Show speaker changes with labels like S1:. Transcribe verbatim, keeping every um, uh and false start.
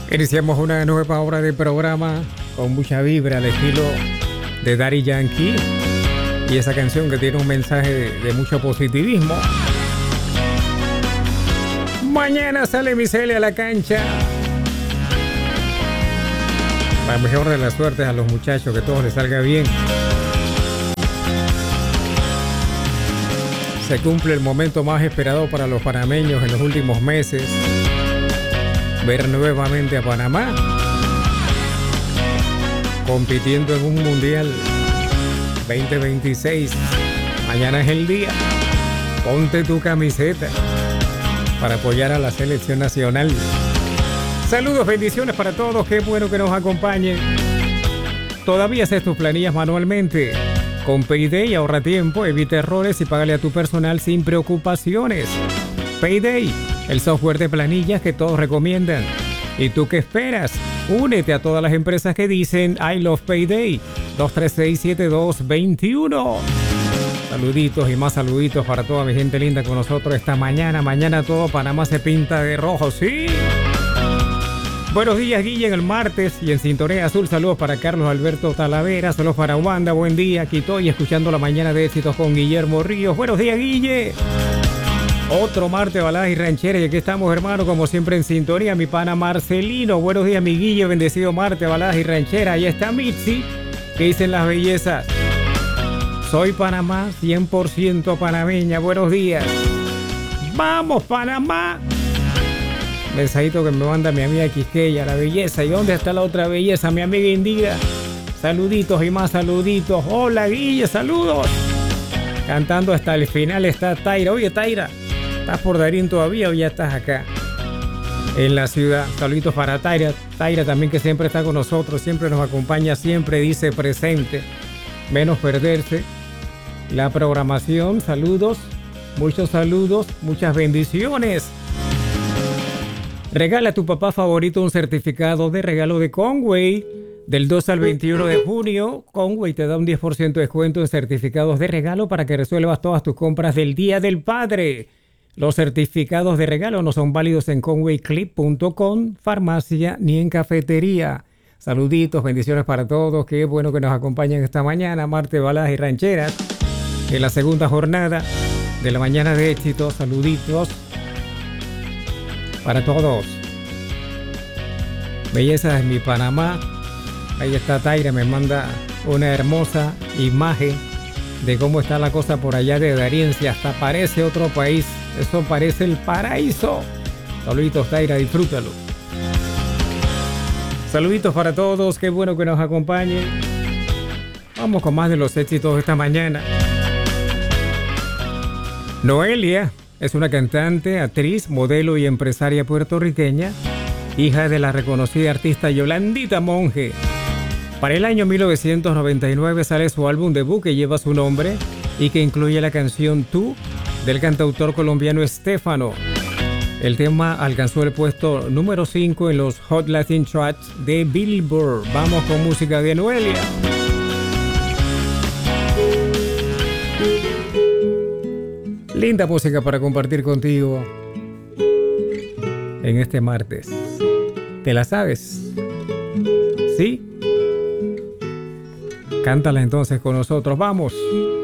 S1: Iniciamos una nueva hora de programa con mucha vibra al estilo de Daddy Yankee y esa canción que tiene un mensaje de, de mucho positivismo. Mañana sale mi Cele a la cancha. La mejor de las suertes a los muchachos, que todo les salga bien. Se cumple el momento más esperado para los panameños en los últimos meses. Ver nuevamente a Panamá compitiendo en un Mundial veinte veintiséis. Mañana es el día. Ponte tu camiseta para apoyar a la selección nacional. Saludos, bendiciones para todos. Qué bueno que nos acompañen. Todavía haces tus planillas manualmente. Con Payday ahorra tiempo, evita errores y págale a tu personal sin preocupaciones. Payday, el software de planillas que todos recomiendan. ¿Y tú qué esperas? Únete a todas las empresas que dicen I love Payday. dos tres seis, siete dos dos uno. Saluditos y más saluditos para toda mi gente linda con nosotros esta mañana. Mañana todo Panamá se pinta de rojo, ¿sí? Buenos días, Guille, en el martes y en Sintonía Azul. Saludos para Carlos Alberto Talavera. Saludos para Wanda. Buen día. Aquí estoy escuchando la mañana de éxitos con Guillermo Ríos. Buenos días, Guille. Otro martes, baladas y rancheras. Y aquí estamos, hermano, como siempre en sintonía. Mi pana Marcelino. Buenos días, mi Guille. Bendecido martes, baladas y rancheras. Ahí está Mitzi. ¿Qué dicen las bellezas? Soy Panamá, cien por ciento panameña. Buenos días. ¡Vamos, Panamá! Mensajito que me manda mi amiga Quisqueya, la belleza. ¿Y dónde está la otra belleza? Mi amiga Indira. Saluditos y más saluditos. Hola, Guille, saludos. Cantando hasta el final está Taira. Oye, Taira, ¿estás por Darín todavía o ya estás acá en la ciudad? Saluditos para Taira. Taira también, que siempre está con nosotros, siempre nos acompaña, siempre dice presente. Menos perderse la programación. Saludos, muchos saludos, muchas bendiciones. Regala a tu papá favorito un certificado de regalo de Conway. Del dos al veintiuno de junio, Conway te da un diez por ciento de descuento en certificados de regalo para que resuelvas todas tus compras del Día del Padre. Los certificados de regalo no son válidos en conway clip punto com, farmacia ni en cafetería. Saluditos, bendiciones para todos. Qué bueno que nos acompañen esta mañana. Martes, baladas y rancheras. En la segunda jornada de la mañana de éxito. Saluditos para todos. Bellezas en mi Panamá. Ahí está Taira, me manda una hermosa imagen de cómo está la cosa por allá de Darien. Si hasta parece otro país. Eso parece el paraíso. Saluditos, Taira, disfrútalo. Saluditos para todos, qué bueno que nos acompañen. Vamos con más de los éxitos de esta mañana. Noelia es una cantante, actriz, modelo y empresaria puertorriqueña, hija de la reconocida artista Yolandita Monge. Para el año mil novecientos noventa y nueve sale su álbum debut que lleva su nombre y que incluye la canción Tú del cantautor colombiano Estefano. El tema alcanzó el puesto número cinco en los Hot Latin Charts de Billboard. Vamos con música de Noelia. Linda música para compartir contigo en este martes. ¿Te la sabes? ¿Sí? Cántala entonces con nosotros. ¡Vamos!